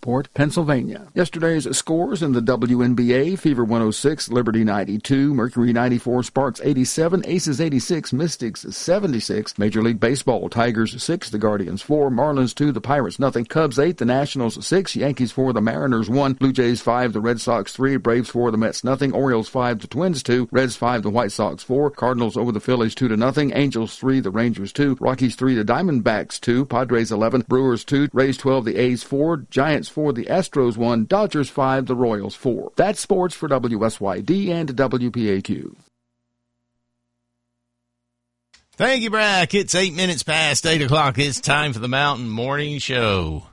Williamsport, Pennsylvania. Yesterday's scores in the WNBA: Fever 106, Liberty 92, Mercury 94, Sparks 87, Aces 86, Mystics 76. Major League Baseball: Tigers 6, the Guardians 4, Marlins 2, the Pirates nothing, Cubs 8, the Nationals 6, Yankees 4, the Mariners 1, Blue Jays 5, the Red Sox 3, Braves 4, the Mets nothing, Orioles 5, the Twins 2, Reds 5, the White Sox 4, Cardinals over the Phillies 2-0, Angels 3, the Rangers 2, Rockies 3, the Diamondbacks 2, Padres 11, Brewers 2, Rays 12, the A's 4, Giants 4, the Astros 1, Dodgers 5, the Royals 4. That's sports for WSYD and WPAQ. Thank you, Brack. It's 8 minutes past 8 o'clock. It's time for the Mountain Morning Show.